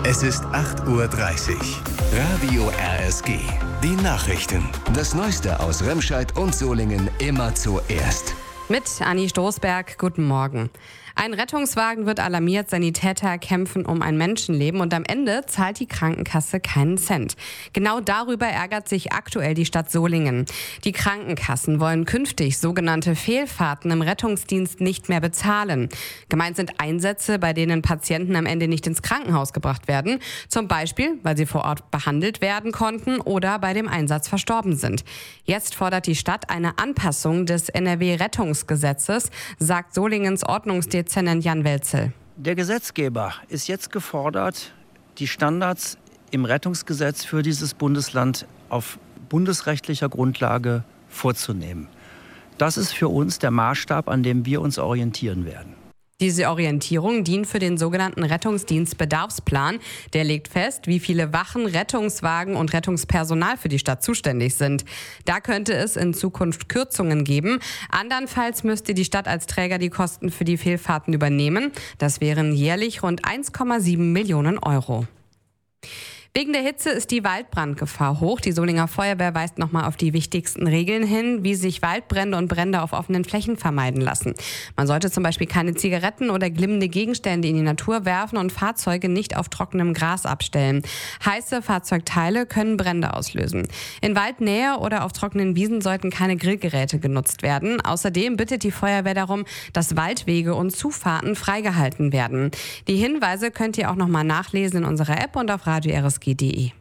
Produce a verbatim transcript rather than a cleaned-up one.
Es ist acht Uhr dreißig. Radio R S G. Die Nachrichten. Das Neueste aus Remscheid und Solingen immer zuerst. Mit Anni Stoßberg, guten Morgen. Ein Rettungswagen wird alarmiert, Sanitäter kämpfen um ein Menschenleben und am Ende zahlt die Krankenkasse keinen Cent. Genau darüber ärgert sich aktuell die Stadt Solingen. Die Krankenkassen wollen künftig sogenannte Fehlfahrten im Rettungsdienst nicht mehr bezahlen. Gemeint sind Einsätze, bei denen Patienten am Ende nicht ins Krankenhaus gebracht werden, zum Beispiel, weil sie vor Ort behandelt werden konnten oder bei dem Einsatz verstorben sind. Jetzt fordert die Stadt eine Anpassung des N R W-Rettungsgesetzes, sagt Solingens Ordnungsdezernent Jan Welzel. Der Gesetzgeber ist jetzt gefordert, die Standards im Rettungsgesetz für dieses Bundesland auf bundesrechtlicher Grundlage vorzunehmen. Das ist für uns der Maßstab, an dem wir uns orientieren werden. Diese Orientierung dient für den sogenannten Rettungsdienstbedarfsplan. Der legt fest, wie viele Wachen, Rettungswagen und Rettungspersonal für die Stadt zuständig sind. Da könnte es in Zukunft Kürzungen geben. Andernfalls müsste die Stadt als Träger die Kosten für die Fehlfahrten übernehmen. Das wären jährlich rund eins Komma sieben Millionen Euro. Wegen der Hitze ist die Waldbrandgefahr hoch. Die Solinger Feuerwehr weist nochmal auf die wichtigsten Regeln hin, wie sich Waldbrände und Brände auf offenen Flächen vermeiden lassen. Man sollte zum Beispiel keine Zigaretten oder glimmende Gegenstände in die Natur werfen und Fahrzeuge nicht auf trockenem Gras abstellen. Heiße Fahrzeugteile können Brände auslösen. In Waldnähe oder auf trockenen Wiesen sollten keine Grillgeräte genutzt werden. Außerdem bittet die Feuerwehr darum, dass Waldwege und Zufahrten freigehalten werden. Die Hinweise könnt ihr auch nochmal nachlesen in unserer App und auf radio r s g punkt d e.